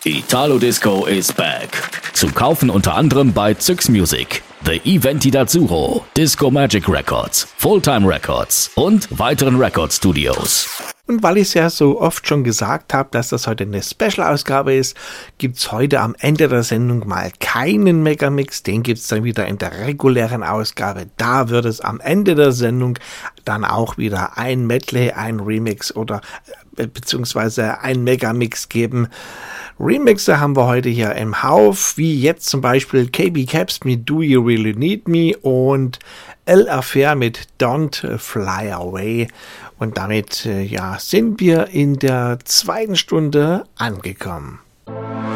Italo Disco is back. Zu kaufen unter anderem bei Zyx Music, The Eventi d'Azzurro, Disco Magic Records, Fulltime Records und weiteren Record-Studios. Und weil ich es ja so oft schon gesagt habe, dass das heute eine Special-Ausgabe ist, gibt's heute am Ende der Sendung mal keinen Megamix. Den gibt's dann wieder in der regulären Ausgabe. Da wird es am Ende der Sendung dann auch wieder ein Medley, ein Remix oder beziehungsweise ein Megamix geben. Remixe haben wir heute hier im Hauf, wie jetzt zum Beispiel KB Caps mit Do You Really Need Me und El Affair mit Don't Fly Away. Und damit sind wir in der zweiten Stunde angekommen.